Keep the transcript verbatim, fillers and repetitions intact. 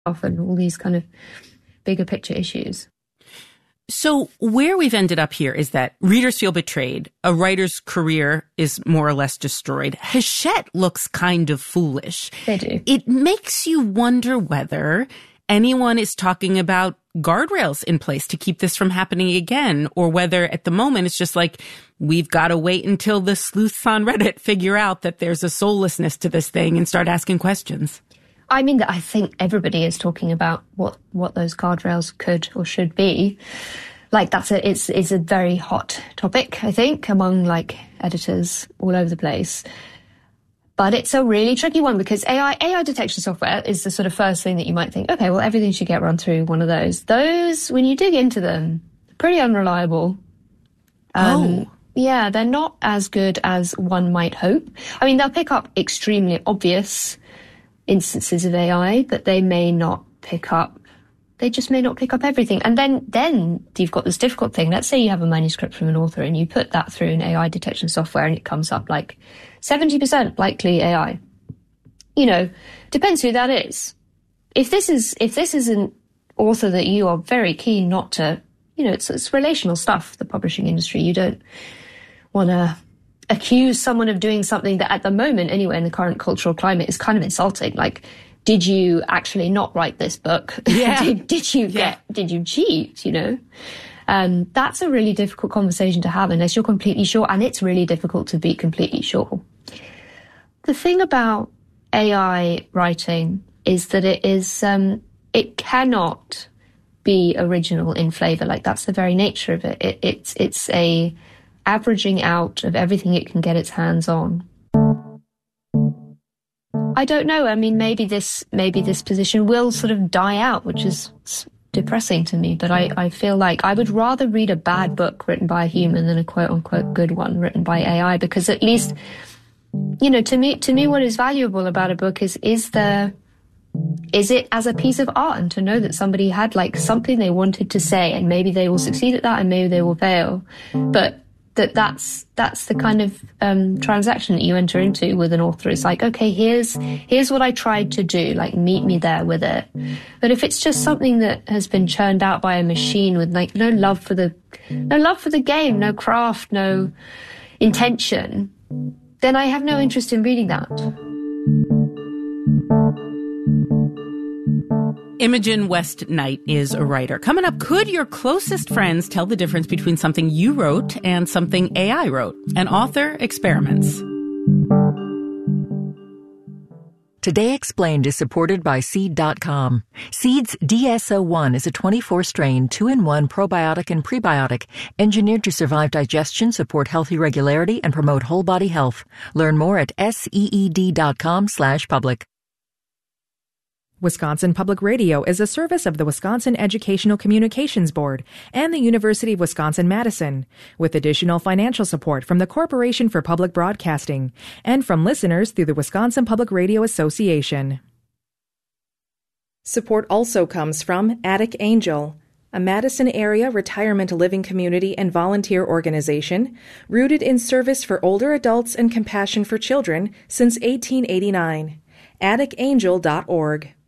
and all these kind of bigger picture issues. So where we've ended up here is that readers feel betrayed. A writer's career is more or less destroyed. Hachette looks kind of foolish. They do. It makes you wonder whether anyone is talking about guardrails in place to keep this from happening again, or whether at the moment it's just like, we've got to wait until the sleuths on Reddit figure out that there's a soullessness to this thing and start asking questions. I mean, I think everybody is talking about what, what those guardrails could or should be. Like, that's a, it's, it's a very hot topic, I think, among like editors all over the place. But it's a really tricky one because A I, A I detection software is the sort of first thing that you might think, okay, well, everything should get run through one of those. Those, when you dig into them, pretty unreliable. Um, oh. Yeah, they're not as good as one might hope. I mean, they'll pick up extremely obvious instances of A I, but they may not pick up, they just may not pick up everything. And then, then you've got this difficult thing. Let's say you have a manuscript from an author and you put that through an A I detection software and it comes up like seventy percent likely A I. You know, depends who that is. If this is, if this is an author that you are very keen not to, you know, it's, it's relational stuff, the publishing industry. You don't want to accuse someone of doing something that at the moment, anyway, in the current cultural climate is kind of insulting. Like, did you actually not write this book? Yeah. did, did you yeah. get, did you cheat, you know? Um, that's a really difficult conversation to have unless you're completely sure. And it's really difficult to be completely sure. The thing about A I writing is that it is, um, it cannot be original in flavor. Like, that's the very nature of it. it it's, it's a averaging out of everything it can get its hands on. I don't know. I mean, maybe this, maybe this position will sort of die out, which is depressing to me. But I, I feel like I would rather read a bad book written by a human than a quote unquote good one written by A I, because at least, you know, to me, to me, what is valuable about a book is, is the, is it as a piece of art, and to know that somebody had like something they wanted to say, and maybe they will succeed at that and maybe they will fail. But that that's that's the kind of um, transaction that you enter into with an author. It's like, okay, here's here's what I tried to do, like meet me there with it. But if it's just something that has been churned out by a machine with like no love for the no love for the game, no craft, no intention, then I have no interest in reading that. Imogen West Knight is a writer. Coming up, could your closest friends tell the difference between something you wrote and something A I wrote? An author experiments. Today Explained is supported by Seed dot com. Seed's D S zero one is a twenty-four strain, two in one probiotic and prebiotic, engineered to survive digestion, support healthy regularity, and promote whole body health. Learn more at seed dot com slash public. Wisconsin Public Radio is a service of the Wisconsin Educational Communications Board and the University of Wisconsin-Madison, with additional financial support from the Corporation for Public Broadcasting and from listeners through the Wisconsin Public Radio Association. Support also comes from Attic Angel, a Madison area retirement living community and volunteer organization rooted in service for older adults and compassion for children since eighteen eighty-nine. attic angel dot org.